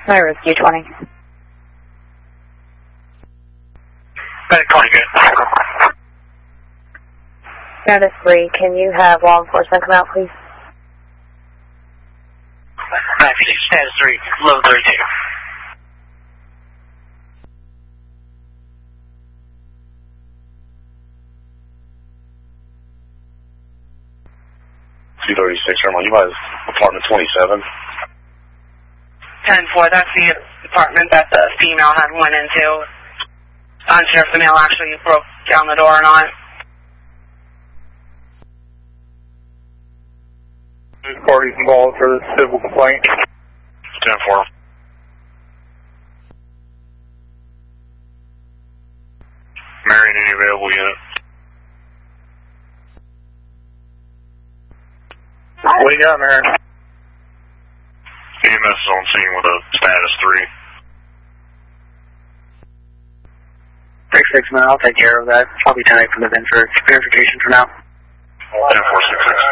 My rescue 20. Medic 20, good. Status 3, can you have law enforcement come out, please? 956, status 3, level 32. You guys, apartment 27. 10-4, that's the apartment that the female had went into. Unsure if the male actually broke down the door or not. There's parties involved for the civil complaint. 10-4. Marion, any available unit? What do you got, Marion? EMS is on scene with a status 3. 6-6, man, I'll take care of that. I'll be tied from the event for verification for now. 10-4-6-6.